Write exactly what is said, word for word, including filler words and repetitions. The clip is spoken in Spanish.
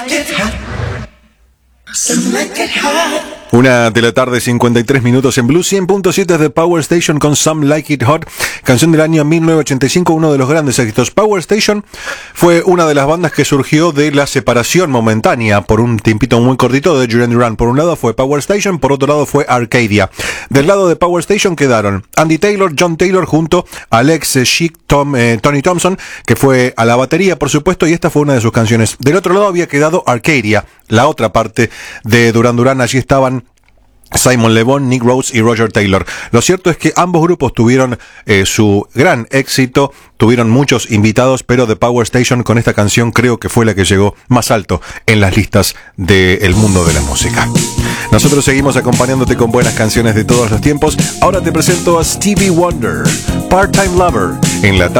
Una de la tarde, cincuenta y tres minutos en Blue cien punto siete de Power Station con Some Like It Hot, canción del año mil novecientos ochenta y cinco, uno de los grandes éxitos. Power Station fue una de las bandas que surgió de la separación momentánea por un tiempito muy cortito de Duran Duran. Por un lado fue Power Station, por otro lado fue Arcadia. Del lado de Power Station quedaron Andy Taylor, John Taylor junto a Alex Chic, Tom, eh, Tony Thompson, que fue a la batería, por supuesto, y esta fue una de sus canciones. Del otro lado había quedado Arcadia, la otra parte de Duran Duran. Allí estaban Simon Le Bon, Nick Rhodes y Roger Taylor. Lo cierto es que ambos grupos tuvieron eh, su gran éxito, tuvieron muchos invitados, pero The Power Station con esta canción creo que fue la que llegó más alto en las listas del mundo de la música. Nosotros seguimos acompañándote con buenas canciones de todos los tiempos. Ahora te presento a Stevie Wonder, Part-Time Lover, en la tarde.